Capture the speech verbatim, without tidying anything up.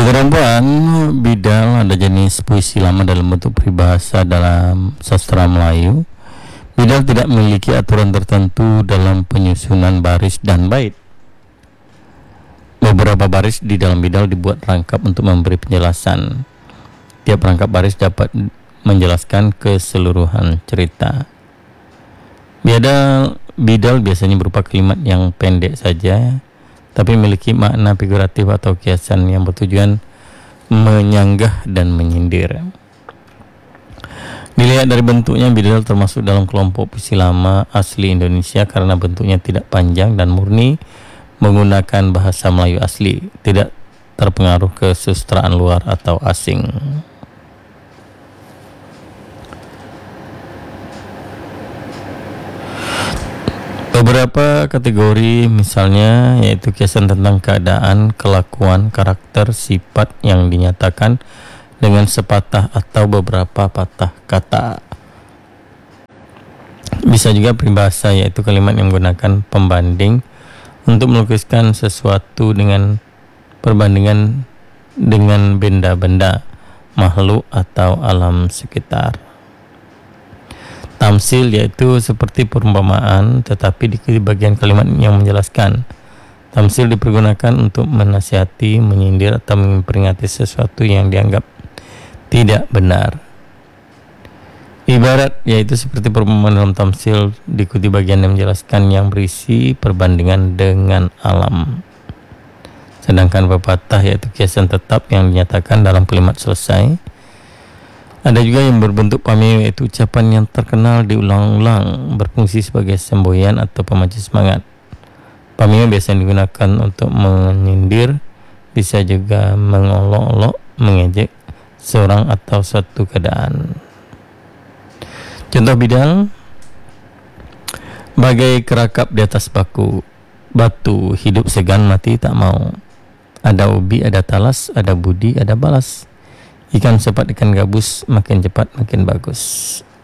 Perempuan bidal ada jenis puisi lama dalam bentuk peribahasa dalam sastra Melayu. Bidal tidak memiliki aturan tertentu dalam penyusunan baris dan bait. Beberapa baris di dalam bidal dibuat rangkap untuk memberi penjelasan. Tiap rangkap baris dapat menjelaskan keseluruhan cerita. Bidal, bidal biasanya berupa kalimat yang pendek saja, tapi memiliki makna figuratif atau kiasan yang bertujuan menyanggah dan menyindir. Dilihat dari bentuknya, bidal termasuk dalam kelompok puisi lama asli Indonesia karena bentuknya tidak panjang dan murni menggunakan bahasa Melayu asli, tidak terpengaruh kesusastraan luar atau asing. Beberapa kategori misalnya yaitu kiasan tentang keadaan, kelakuan, karakter, sifat yang dinyatakan dengan sepatah atau beberapa patah kata. Bisa juga peribahasa yaitu kalimat yang menggunakan pembanding untuk melukiskan sesuatu dengan perbandingan dengan benda-benda, makhluk atau alam sekitar. Tamsil yaitu seperti perumpamaan tetapi di bagian kalimat yang menjelaskan. Tamsil dipergunakan untuk menasihati, menyindir atau memperingati sesuatu yang dianggap tidak benar. Ibarat yaitu seperti perumpamaan dalam tamsil diikuti bagian yang menjelaskan yang berisi perbandingan dengan alam. Sedangkan pepatah yaitu kiasan tetap yang dinyatakan dalam kalimat selesai. Ada juga yang berbentuk pameo yaitu ucapan yang terkenal diulang-ulang berfungsi sebagai semboyan atau pemacu semangat. Pameo biasanya digunakan untuk menyindir, bisa juga mengolok-olok, mengejek seorang atau suatu keadaan. Contoh bidal, bagai kerakap di atas baku, batu, hidup segan mati tak mau. Ada ubi, ada talas, ada budi, ada balas. Ikan cepat, ikan gabus, makin cepat makin bagus.